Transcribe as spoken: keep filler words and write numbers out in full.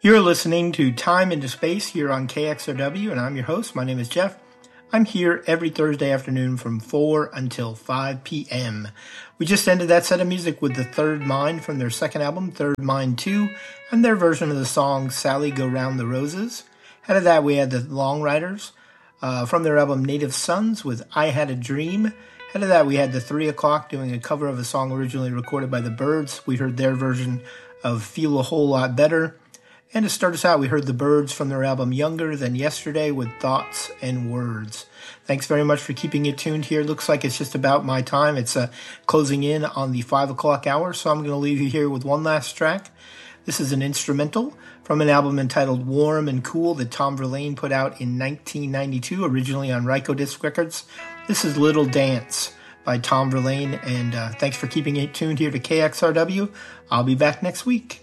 You're listening to Time into Space here on K X R W, and I'm your host. My name is Jeff. I'm here every Thursday afternoon from four until five p.m. We just ended that set of music with The Third Mind from their second album, Third Mind two, and their version of the song Sally Go Round the Roses. Out of that, we had the Long Riders uh, from their album Native Sons with I Had a Dream. Out of that, we had the Three O'Clock doing a cover of a song originally recorded by the Byrds. We heard their version of Feel a Whole Lot Better. And to start us out, we heard the Byrds from their album Younger Than Yesterday with Thoughts and Words. Thanks very much for keeping it tuned here. Looks like it's just about my time. It's uh, closing in on the five o'clock hour, so I'm going to leave you here with one last track. This is an instrumental from an album entitled Warm and Cool that Tom Verlaine put out in nineteen ninety-two, originally on Rykodisc Records. This is Little Dance by Tom Verlaine, and uh, thanks for keeping it tuned here to K X R W. I'll be back next week.